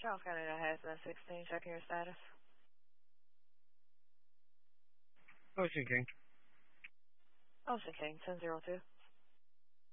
Charles County has 16. Checking your status. Ocean King. Ocean King 1002.